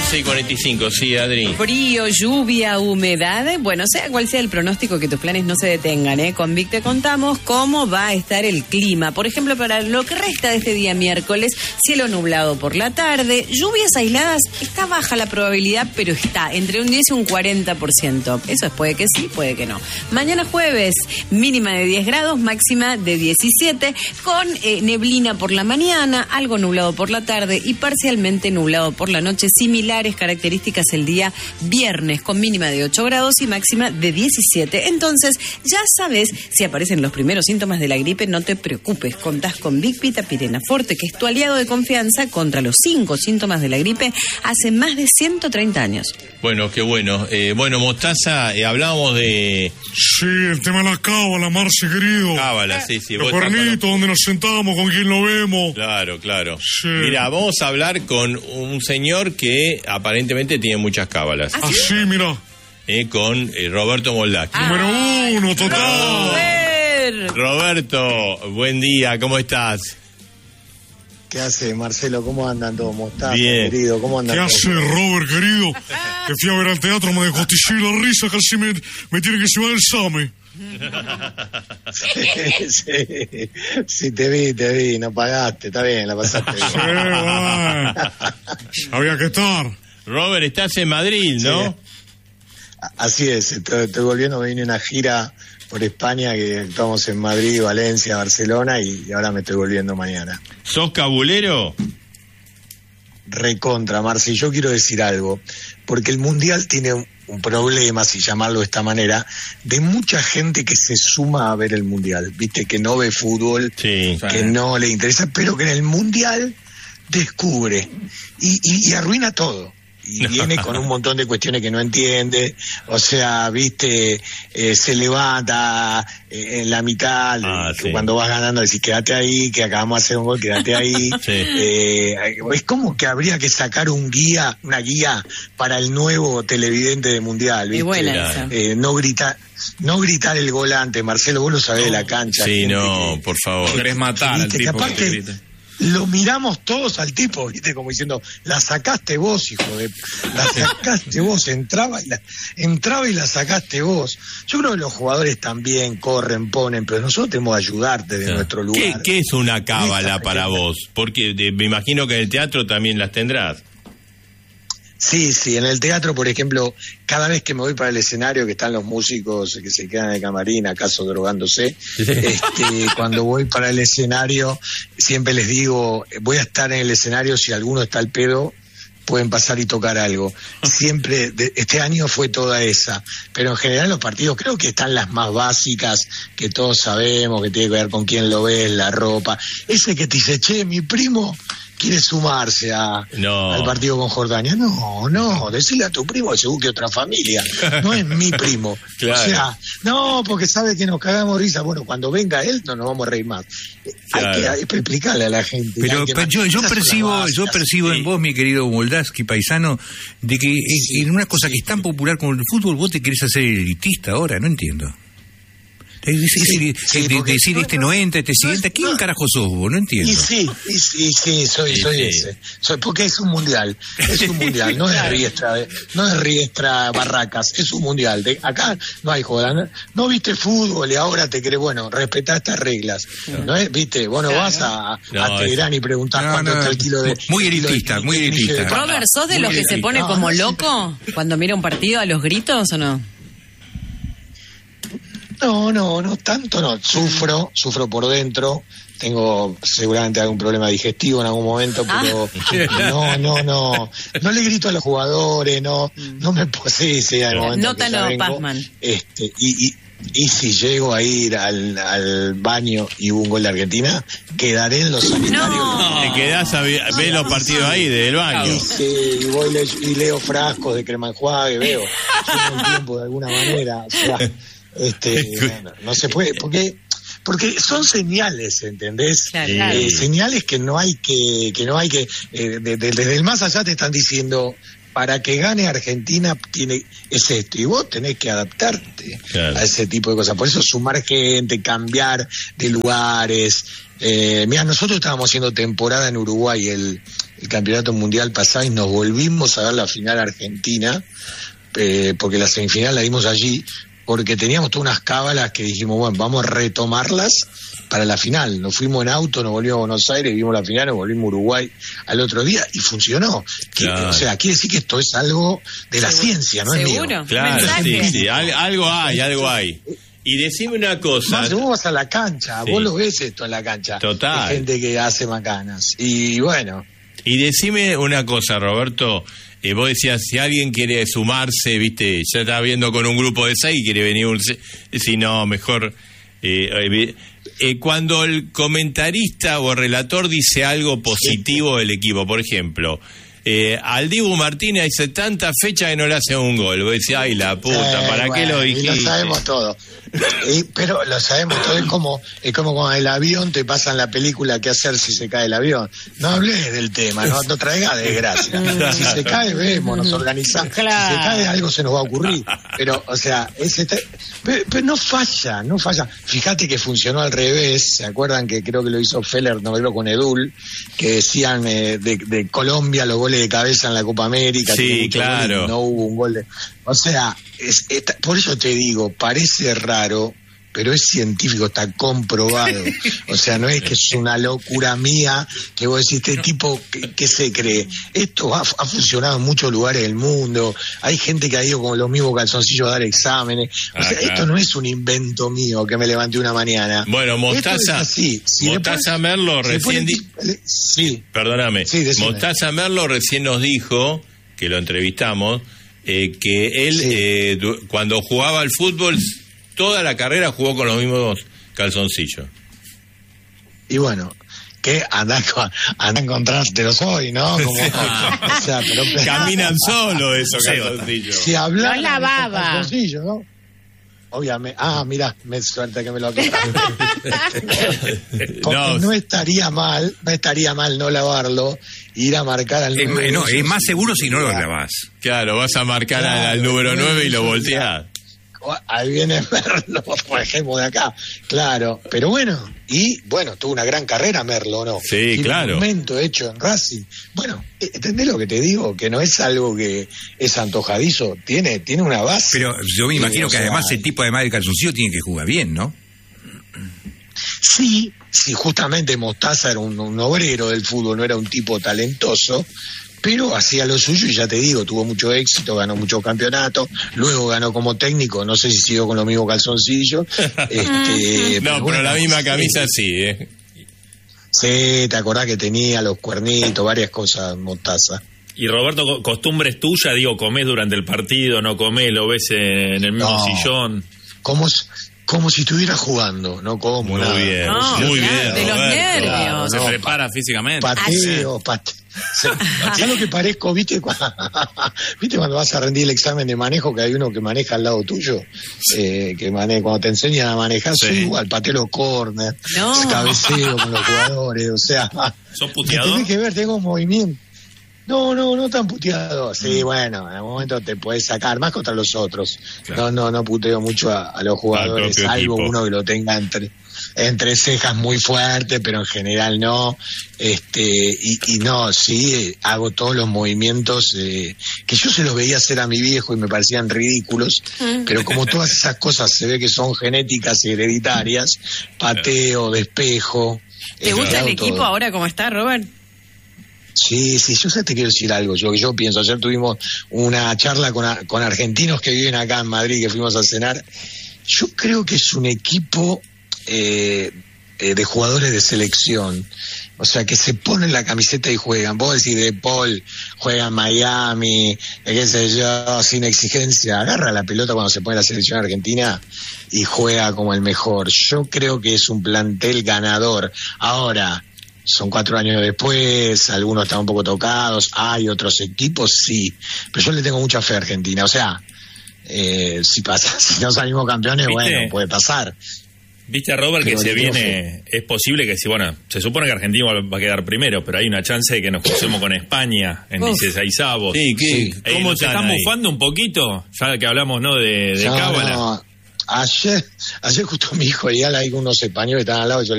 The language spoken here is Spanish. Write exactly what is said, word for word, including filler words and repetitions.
once y cuarenta y cinco, sí, Adri. Frío, lluvia, humedad. Bueno, sea cual sea el pronóstico, que tus planes no se detengan, ¿eh? Con Vic te contamos cómo va a estar el clima. Por ejemplo, para lo que resta de este día miércoles, cielo nublado por la tarde, lluvias aisladas, está baja la probabilidad, pero está entre un diez y un cuarenta por ciento. Eso es, puede que sí, puede que no. Mañana jueves, mínima de diez grados, máxima de diecisiete, con eh, neblina por la mañana, algo nublado por la tarde y parcialmente nublado por la noche. Similares características el día viernes, con mínima de ocho grados y máxima de diecisiete. Entonces, ya sabes, si aparecen los primeros síntomas de la gripe, no te preocupes. Contás con Vic Vitapirena Forte, que es tu aliado de confianza contra los cinco síntomas de la gripe hace más de ciento treinta años. Bueno, qué bueno. Eh, bueno, Mostaza, eh, hablábamos de... Sí, el tema de la cábala, Marce, querido. Cábala, sí, sí. Los cuernitos, donde nos sentamos, con quién lo vemos. Claro, claro. Sí. Mira, vamos a hablar con un señor que aparentemente tiene muchas cábalas. Ah, sí, mira. Eh, con eh, Roberto Moldaki. Ah, número uno, total. Robert. Roberto, buen día, ¿cómo estás? ¿Qué hace, Marcelo? ¿Cómo andan todos? Mostaza, Bien. querido, ¿cómo andan ¿Qué todos? hace, Robert, querido? Que fui a ver al teatro, me descostillé la risa, casi me, me tiene que llevar el SAME. Sí, sí, sí, te vi, te vi, no pagaste, está bien, la pasaste bien. Sí, bueno. Había que estar. Robert, estás en Madrid, ¿no? Sí. Así es, estoy, estoy volviendo, me vine una gira por España, que estamos en Madrid, Valencia, Barcelona, y ahora me estoy volviendo mañana. ¿Sos cabulero? Recontra, Marci, yo quiero decir algo, porque el Mundial tiene un, un problema, si llamarlo de esta manera, de mucha gente que se suma a ver el Mundial, viste, que no ve fútbol, Sí. que no le interesa, pero que en el Mundial descubre y, y, y arruina todo. Y viene con un montón de cuestiones que no entiende, o sea, viste, eh, se levanta eh, en la mitad, Ah, que sí. cuando vas ganando decís, quédate ahí, que acabamos de hacer un gol, quédate ahí. Sí. Eh, es como que habría que sacar un guía, una guía para el nuevo televidente de Mundial, ¿viste? Y buena Claro. esa. Eh, no gritar, no gritar el volante, Marcelo, vos lo sabés de la cancha. Sí, gente no, que- por favor. Querés matar al viste, que tipo que aparte te grita. lo miramos todos al tipo, viste, como diciendo, la sacaste vos, hijo de... La sacaste vos, entraba y la, entraba y la sacaste vos. Yo creo que los jugadores también corren, ponen, pero nosotros tenemos que ayudarte de Claro. nuestro ¿Qué, lugar. ¿Qué es una cábala Esa- para vos? Porque de- me imagino que en el teatro también las tendrás. Sí, sí, en el teatro, por ejemplo, cada vez que me voy para el escenario, que están los músicos que se quedan en el camarín, acaso drogándose, este, cuando voy para el escenario, siempre les digo, voy a estar en el escenario, si alguno está al pedo, pueden pasar y tocar algo. Siempre, de, este año fue toda esa, pero en general los partidos creo que están las más básicas, que todos sabemos, que tiene que ver con quién lo ves, la ropa. Ese que te dice, che, mi primo quiere sumarse a, No. al partido con Jordania. No, no, decirle a tu primo que se busque otra familia. No es mi primo. Claro. O sea, no, porque sabe que nos cagamos risa. Bueno, cuando venga él no nos vamos a reír más. Claro. Hay, que, hay que explicarle a la gente. Pero, hay que- pero yo, yo esas son percibo, las yo básicas. percibo sí. en vos, mi querido Moldaski, paisano, de que en- en una cosa que es tan popular como el fútbol, vos te querés hacer elitista ahora, no entiendo. Es decir, Sí, es sí, de- porque- decir este no entra, este no, siguiente, ¿quién no. carajo sos vos? No entiendo. Y sí, y sí, sí, soy, Sí, soy sí. ese. Soy, porque es un mundial, es un mundial, no es Riestra, no es Riestra Barracas, es un mundial. De, acá no hay joda, no, no viste fútbol y ahora te crees, bueno, respetá estas reglas. No es, viste, vos no vas a, No, a Teherán y preguntás No, cuánto no, está el kilo de... muy el kilo de- elitista, muy de- de- elitista. de- Robert, ¿sos de los que se pone No, como no, loco cuando mira un partido a los gritos o no? No, no, no tanto, no. Sufro, sufro por dentro. Tengo seguramente algún problema digestivo en algún momento, pero no, no, no. No le grito a los jugadores, no, no me sí, sí, hay momentos Nota que ya no, vengo, Pazman. Este, y, y, y si llego a ir al, al baño y hubo un gol de Argentina, quedaré en los sanitarios. No. Te quedás a ver, ver los partidos ahí del baño. Y, sí, y voy le- y leo frascos de crema enjuague, veo, llevo el tiempo de alguna manera, o sea, este, no, no se puede, porque porque son señales, ¿entendés? Claro. Eh, señales que no hay que, que no hay que, eh, de- de- desde el más allá te están diciendo, para que gane Argentina tiene es esto, y vos tenés que adaptarte Claro. a ese tipo de cosas. Por eso sumar gente, cambiar de lugares. Eh, mira, nosotros estábamos haciendo temporada en Uruguay el, el campeonato mundial pasado y nos volvimos a ver la final argentina, eh, porque la semifinal la dimos allí, porque teníamos todas unas cábalas que dijimos, bueno, vamos a retomarlas para la final. Nos fuimos en auto, nos volvimos a Buenos Aires, vimos la final, nos volvimos a Uruguay al otro día y funcionó. Claro. O sea, quiere decir que esto es algo de la ciencia, ¿no es mío? ¿Seguro? Claro, Mensaje. sí, sí, al- algo hay, algo hay. Y decime una cosa. Más, vos vas a la cancha, Sí. vos lo ves esto en la cancha. Total. Hay gente que hace macanas. Y bueno, Y decime una cosa, Roberto. Eh, vos decías, si alguien quiere sumarse, viste, ya está viendo con un grupo de seis, quiere venir un... se- Si no, mejor... Eh, eh, eh, cuando el comentarista o el relator dice algo positivo del equipo, por ejemplo, eh, al Dibu Martínez hace tanta fecha que no le hace un gol. Vos decís, ay, la puta, eh, ¿para qué bueno, lo y dijiste? lo sabemos todo. Y- pero lo sabemos todo. Es como, es como cuando el avión te pasan la película qué hacer si se cae el avión. No hables del tema, no, no traigas desgracia. Si se cae, vemos, nos organizamos. Claro. Si se cae, algo se nos va a ocurrir. Pero, o sea, ese te- pero, pero no falla, no falla. Fíjate que funcionó al revés. ¿Se acuerdan que creo que lo hizo Feller, no con Edul? Que decían eh, de, de Colombia los goles de cabeza en la Copa América. Sí, tiene muchos claro. goles y no hubo un gol de... O sea, es, esta- por eso te digo, parece raro, pero es científico, está comprobado. O sea, no es que es una locura mía que vos decís, este tipo, ¿qué, qué se cree? Esto ha, ha funcionado en muchos lugares del mundo. Hay gente que ha ido con los mismos calzoncillos a dar exámenes. O Ah, sea, claro. esto no es un invento mío que me levanté una mañana. Bueno, Esto es Mostaza, así. Si le Mostaza pones- Merlo si le recién... pones- di- le- Sí. Perdóname, Sí, decime. Mostaza Merlo recién nos dijo, que lo entrevistamos, eh, que él, Sí. eh, du- cuando jugaba al fútbol, toda la carrera jugó con los mismos calzoncillos. Y bueno, que andan con, andan encontrártelos hoy, ¿no? Como, o sea, pero, Caminan solo esos Sí, calzoncillos. si hablan No lavaba. ¿no? Obviamente. Ah, mira, me suerte que me lo aclaraste. Porque No. no. estaría mal, no estaría mal no lavarlo, ir a marcar al Es, número. no, es más seguro si no lo lavas. Claro, vas a marcar al- Claro, al número bueno, nueve y lo eso volteás. Ahí viene Merlo, por ejemplo, de acá. Claro, pero bueno, y bueno, tuvo una gran carrera Merlo, ¿no? Sí, Tiene claro. Un momento hecho en Racing. Bueno, ¿entendés lo que te digo? Que no es algo que es antojadizo, tiene, tiene una base. Pero yo me Sí, imagino o que sea, además el tipo además del calzoncillo tiene que jugar bien, ¿no? Sí, sí, justamente Mostaza era un, un obrero del fútbol, no era un tipo talentoso, pero hacía lo suyo y ya te digo, tuvo mucho éxito, ganó muchos campeonatos, luego ganó como técnico, no sé si siguió con los mismos calzoncillos. este, No, pero bueno, la misma sí, camisa sí, ¿eh? Sí, te acordás que tenía los cuernitos, varias cosas, Mostaza. Y Roberto, co- costumbres tuyas, digo, comés durante el partido, no comés, lo ves en el mismo No. sillón. Como, s- como si estuviera jugando, no como Muy nada. bien, No, muy claro, bien, de los Roberto. nervios. Se No, prepara físicamente. Pateo, pate. ¿Sabes lo que parezco? ¿Viste cuando, ¿Viste cuando vas a rendir el examen de manejo que hay uno que maneja al lado tuyo? Eh, que mane cuando te enseñan a manejar, Sí. soy igual, pateo los corners, No. cabeceo con los jugadores, o sea, ¿Sos que puteador? tenés que ver, tengo movimiento. No, no, no tan puteado. Sí, bueno, en algún momento te puedes sacar más contra los otros. Claro. No, no, no puteo mucho a, a los jugadores, propio salvo equipo. uno que lo tenga entre entre cejas muy fuerte, pero en general no. Este y, y no, sí, eh, hago todos los movimientos eh, que yo se los veía hacer a mi viejo y me parecían ridículos, pero como todas esas cosas se ve que son genéticas y hereditarias, pateo, despejo. ¿Te eh, gusta el hago equipo todo. ahora como está, Robert? Sí, sí, yo sé, te quiero decir algo, yo, yo pienso, ayer tuvimos una charla con, a- con argentinos que viven acá en Madrid, que fuimos a cenar. Yo creo que es un equipo eh, eh, de jugadores de selección, o sea, que se ponen la camiseta y juegan. Vos decís, De Paul juega en Miami, eh, qué sé yo, sin exigencia, agarra la pelota cuando se pone la selección argentina y juega como el mejor. Yo creo que es un plantel ganador. Ahora, son cuatro años después, algunos están un poco tocados, hay otros equipos, sí, pero yo le tengo mucha fe a Argentina, o sea, eh, si pasa, si no salimos campeones, ¿Viste? bueno, puede pasar. Viste, Robert, que Pero se le tengo viene, es posible que si, bueno, se supone que Argentina va a quedar primero, pero hay una chance de que nos crucemos con España en Uf. dieciseisavos. Sí, ¿qué? Sí. Eh, ¿Cómo ¿Nos están están ahí? bufando un poquito? Ya que hablamos, ¿no? De, de No, cábala. no, ayer, ayer justo mi hijo y algunos españoles estaban al lado, yo